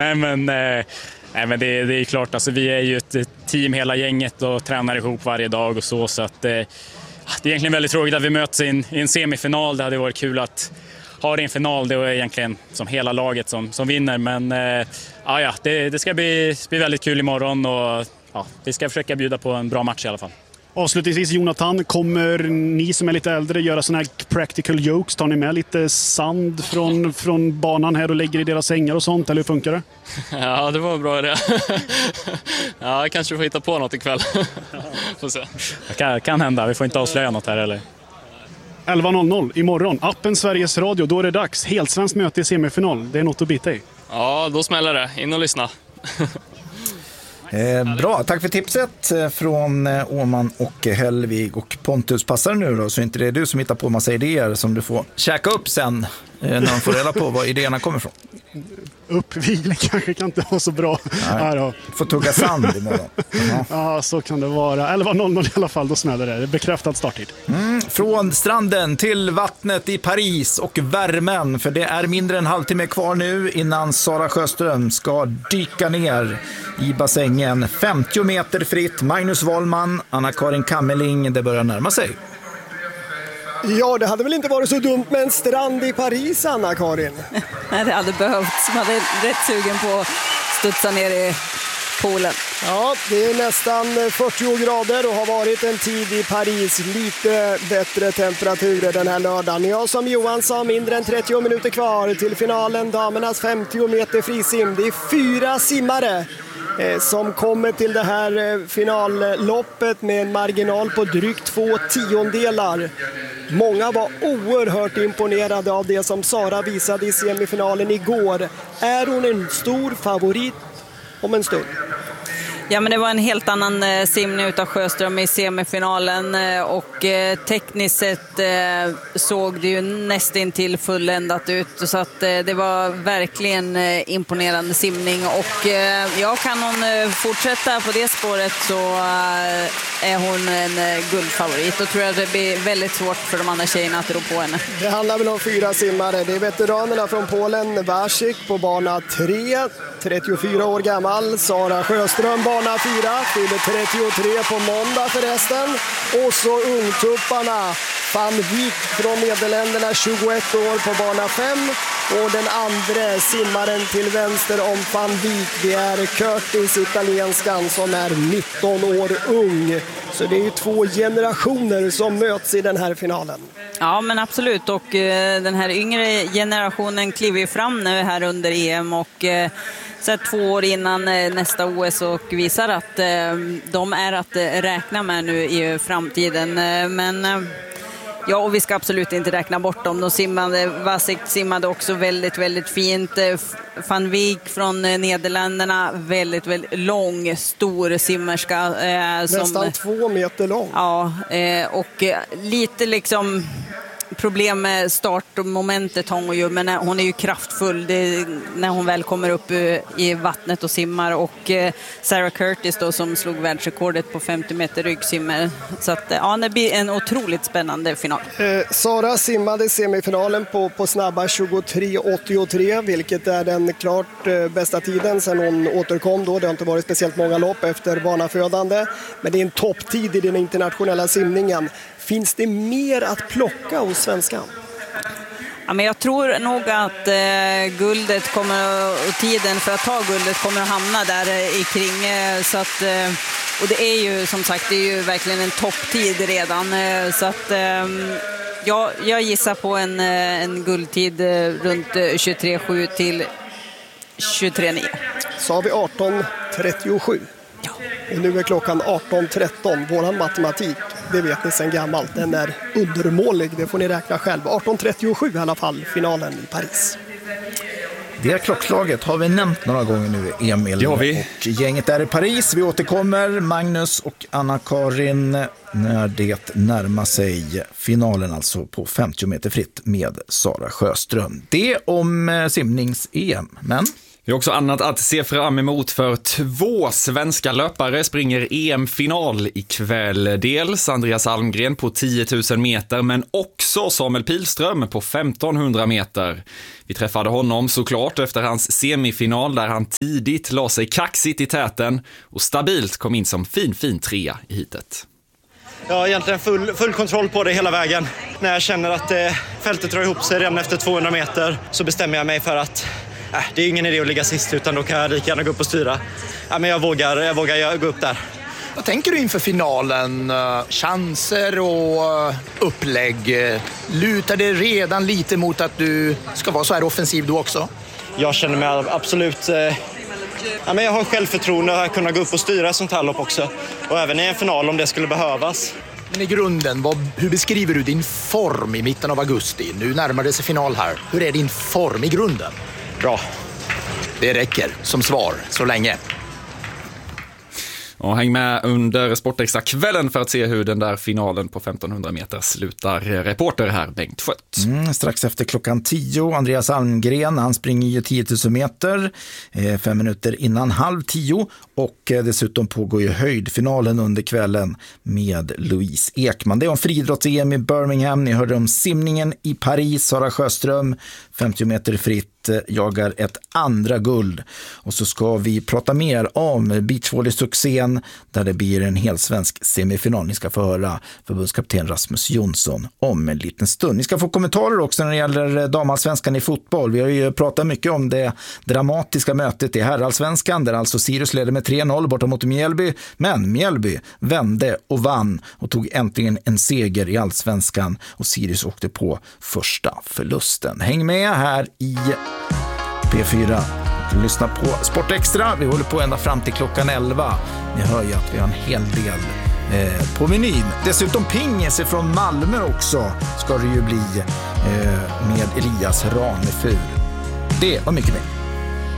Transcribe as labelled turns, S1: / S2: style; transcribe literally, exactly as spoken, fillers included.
S1: nej men, eh, nej, men det, det är klart, alltså, vi är ju ett team hela gänget och tränar ihop varje dag och så, så att, eh, det är egentligen väldigt tråkigt att vi möts i en, i en semifinal. Det hade varit kul att ha det i en final. Det är egentligen som hela laget som, som vinner, men eh, ja, ja, det, det ska bli, bli väldigt kul imorgon och ja, vi ska försöka bjuda på en bra match i alla fall.
S2: Avslutningsvis, Jonathan, kommer ni som är lite äldre göra såna här practical jokes? Tar ni med lite sand från, från banan här och lägger i deras sängar och sånt, eller hur funkar det?
S3: Ja, det var en bra idé. Ja, kanske vi får hitta på något ikväll. Får se.
S1: Det kan, kan hända, vi får inte avslöja något här eller?
S2: elva noll noll imorgon, appen Sveriges Radio, då är det dags. Helt svenskt möte i semifinal, det är något att bita i.
S3: Ja, då smäller det. In och lyssna.
S4: Eh, bra, tack för tipset från eh, Åman och Hellvig. Och Pontus, passar nu då, så inte det är du som hittar på massa idéer som du får käka upp sen eh, när man får reda på var idéerna kommer ifrån.
S2: Uppvila kanske kan inte vara så bra.
S4: Nej,
S2: då.
S4: får tugga sand imorgon. Ja.
S2: Ja, så kan det vara. elva noll noll i alla fall, då smäller det. Det är bekräftad starttid.
S4: Mm, från stranden till vattnet i Paris och värmen, för det är mindre än en halvtimme kvar nu innan Sara Sjöström ska dyka ner i bassängen. femtio meter fritt, Magnus Wahlman, Anna-Karin Kammeling, det börjar närma sig.
S5: Ja, det hade väl inte varit så dumt med en strand i Paris, Anna-Karin?
S6: Nej, det hade behövts. Man är rätt sugen på att studsa ner i poolen.
S5: Ja, det är nästan fyrtio grader och har varit en tid i Paris. Lite bättre temperaturer den här lördagen. Jag som Johan sa, mindre än trettio minuter kvar till finalen. Damernas femtio meter frisim. Det är fyra simmare som kommer till det här finalloppet med en marginal på drygt två tiondelar. Många var oerhört imponerade av det som Sara visade i semifinalen igår. Är hon en stor favorit om en stund?
S6: Ja, men det var en helt annan eh, simning utav Sjöström i semifinalen eh, och eh, tekniskt sett eh, såg det ju nästan till fulländat ut, så att eh, det var verkligen eh, imponerande simning och eh, ja, kan hon eh, fortsätta på det spåret så eh, är hon en eh, guldfavorit, och tror jag det blir väldigt svårt för de andra tjejerna att rå på henne.
S5: Det handlar väl om fyra simmare. Det är veteranerna från Polen, Wasik på bana tre, trettiofyra år gammal, Sara Sjöström bana fyra, fyller trettiotre på måndag förresten, och så ungtupparna Van Wijk från Nederländerna, tjugoett år på bana fem, och den andra simmaren till vänster om Van Wijk, det är Curtis, italienskan, som är nitton år ung. Så det är ju två generationer som möts i den här finalen.
S6: Ja, men absolut, och eh, den här yngre generationen kliver ju fram nu här under E M och eh, så två år innan eh, nästa O S och visar att eh, de är att eh, räkna med nu i framtiden. Eh, men eh, ja, och vi ska absolut inte räkna bort dem. De simmade, Wasik simmade också väldigt, väldigt fint. Eh, Van Wijk från eh, Nederländerna, väldigt, väldigt lång, stor simmerska. Eh,
S5: Nästan
S6: som,
S5: två meter lång.
S6: Ja, eh, och eh, lite liksom problem med startmomentet har hon ju, men hon är ju kraftfull det, när hon väl kommer upp i vattnet och simmar, och eh, Sarah Curtis då, som slog världsrekordet på femtio meter ryggsimmer, så att ja, det blir en otroligt spännande final.
S5: Eh, Sara simmade semifinalen på, på snabba tjugotre åttiotre, vilket är den klart eh, bästa tiden sedan hon återkom då. Det har inte varit speciellt många lopp efter barnafödande, men det är en topptid i den internationella simningen. Finns det mer att plocka hos svenskan?
S6: Ja, men jag tror nog att eh, guldet kommer, och tiden för att ta guldet kommer att hamna där eh, i kring. Eh, så att, eh, och det är ju som sagt, det är ju verkligen en topptid redan. Eh, så att eh, ja, jag gissar på en, eh, en guldtid eh, runt eh, tjugotre sju till tjugotre nio.
S5: Så har vi arton trettiosju.
S6: Ja.
S5: Och nu är klockan arton tretton. Våran matematik, det vet ni sedan gammalt, den är undermålig, det får ni räkna själv. arton trettiosju i alla fall, finalen i Paris.
S4: Det klockslaget har vi nämnt några gånger nu, Emil.
S1: Ja, vi.
S4: Och gänget är i Paris. Vi återkommer, Magnus och Anna-Karin, när det närmar sig finalen, alltså på femtio meter fritt med Sara Sjöström. Det om simnings-E M, men...
S7: Vi har också annat att se fram emot för två svenska löpare springer E M-final ikväll. Dels Andreas Almgren på tio tusen meter men också Samuel Pilström på femtonhundra meter. Vi träffade honom såklart efter hans semifinal där han tidigt la sig kaxigt i täten och stabilt kom in som fin fin trea i hitet.
S8: Jag har egentligen full, full kontroll på det hela vägen. När jag känner att eh, fältet drar ihop sig redan efter tvåhundra meter så bestämmer jag mig för att äh, det är ingen idé att ligga sist utan då kan jag lika gärna gå upp och styra. Ja, men jag vågar, jag vågar gå upp där.
S9: Vad tänker du inför finalen? Chanser och upplägg. Lutar det redan lite mot att du ska vara så här offensiv då också?
S8: Jag känner mig absolut... Eh, ja, men jag har självförtroende att kunna gå upp och styra sånt här lopp också. Och även i en final om det skulle behövas.
S9: Men i grunden, vad, hur beskriver du din form i mitten av augusti? Nu närmar det sig final här. Hur är din form i grunden?
S8: Bra.
S9: Det räcker som svar så länge.
S7: Och häng med under Sportextra-kvällen för att se hur den där finalen på femtonhundra meter slutar. Reporter här, Bengt Skött.
S4: Mm, strax efter klockan tio, Andreas Almgren, han springer ju tio tusen meter, eh, fem minuter innan halv tio. Och eh, dessutom pågår ju höjdfinalen under kvällen med Louise Ekman. Det är om friidrotts-E M i Birmingham. Ni hörde om simningen i Paris. Sara Sjöström, femtio meter fritt, jagar ett andra guld. Och så ska vi prata mer om beachvolley-succén där det blir en hel svensk semifinal. Ni ska få höra förbundskapten Rasmus Jonsson om en liten stund. Ni ska få kommentarer också när det gäller damallsvenskan i fotboll. Vi har ju pratat mycket om det dramatiska mötet i herrallsvenskan där alltså Sirius ledde med tre noll borta mot Mjällby. Men Mjällby vände och vann och tog äntligen en seger i allsvenskan och Sirius åkte på första förlusten. Häng med här i P fyra. Lyssna på Sportextra. Vi håller på ända fram till klockan elva. Ni hör ju att vi har en hel del eh, på menyn. Dessutom pingis från Malmö också ska det ju bli eh, med Elias Ranefur. Det och mycket mer.